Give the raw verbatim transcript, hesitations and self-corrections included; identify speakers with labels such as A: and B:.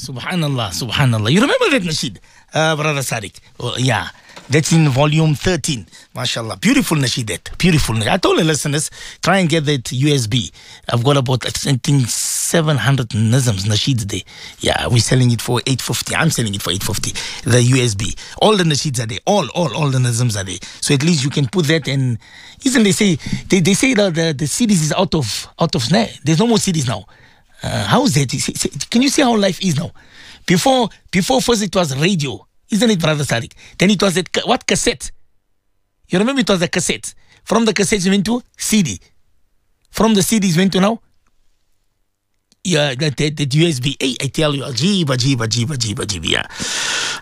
A: Subhanallah, Subhanallah. You remember that nasheed, uh, Brother Sadiq? Oh, yeah. That's in volume thirteen. MashaAllah. Beautiful nasheed that. Beautiful. I told the listeners, try and get that U S B. I've got about, I think, seven hundred nizams, nasheeds there. Yeah, we're selling it for eight fifty. I'm selling it for eight fifty. The U S B. All the nasheeds are there. All, all, all the nizams are there. So at least you can put that and, isn't they say, they, they say that the, the C Ds is out of, out of snare. There's no more C Ds now. Uh, how is that? Can you see how life is now? Before, before first it was radio. Isn't it, Brother Sadiq? Then it was that, what, cassette? You remember it was a cassette. From the cassette went to C D. From the C Ds went to now? Yeah, that, that, that U S B. Hey, I tell you, ajeeb, ajeeb, ajeeb, ajeeb, ajeeb, yeah.